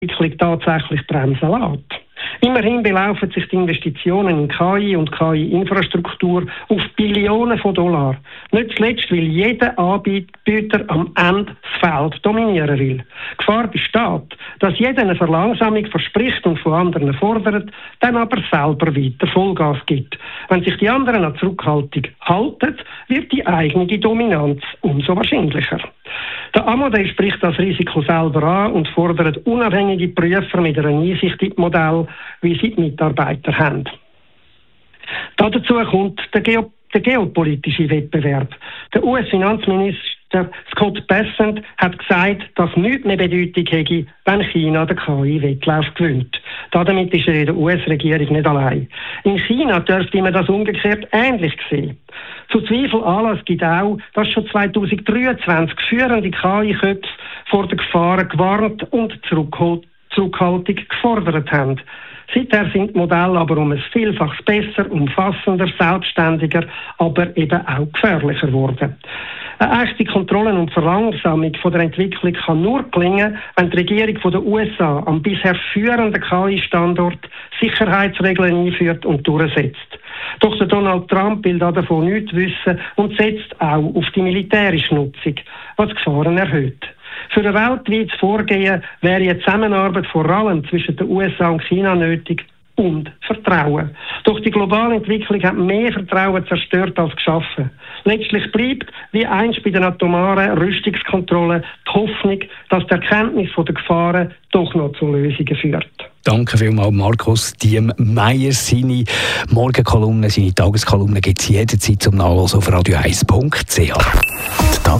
Entwicklung tatsächlich bremsen lässt. Immerhin belaufen sich die Investitionen in KI und KI-Infrastruktur auf Billionen von Dollar. Nicht zuletzt, weil jeder Anbieter am Ende das Feld dominieren will. Die Gefahr besteht, dass jeder eine Verlangsamung verspricht und von anderen fordert, dann aber selber weiter Vollgas gibt. Wenn sich die anderen an Zurückhaltung halten, wird die eigene Dominanz umso wahrscheinlicher. Der Amodei spricht das Risiko selber an und fordert unabhängige Prüfer mit einer Einsicht in die Modelle, wie sie die Mitarbeiter haben. Dazu kommt der geopolitische Wettbewerb. Der US-Finanzminister Scott Bessent hat gesagt, dass nichts mehr Bedeutung hätte, wenn China den KI-Wettlauf gewinnt. Damit ist er in der US-Regierung nicht allein. In China dürfte man das umgekehrt ähnlich sehen. Zu Zweifel Anlass gibt auch, dass schon 2023 führende KI-Köpfe vor den Gefahren gewarnt und Zurückhaltung gefordert haben. Seither sind die Modelle aber um ein Vielfaches besser, umfassender, selbstständiger, aber eben auch gefährlicher geworden. Eine echte Kontrolle und Verlangsamung von der Entwicklung kann nur gelingen, wenn die Regierung der USA am bisher führenden KI-Standort Sicherheitsregeln einführt und durchsetzt. Doch der Donald Trump will davon nichts wissen und setzt auch auf die militärische Nutzung, was die Gefahren erhöht. Für ein weltweites Vorgehen wäre eine Zusammenarbeit vor allem zwischen den USA und China nötig und Vertrauen. Doch die globale Entwicklung hat mehr Vertrauen zerstört als geschaffen. Letztlich bleibt, wie einst bei den atomaren Rüstungskontrollen, die Hoffnung, dass die Erkenntnis der Gefahren doch noch zu Lösungen führt. Danke vielmals, Markus Diem-Meyer. Seine Morgenkolumne, seine Tageskolumne gibt es jederzeit zum Nachlesen auf radio1.ch.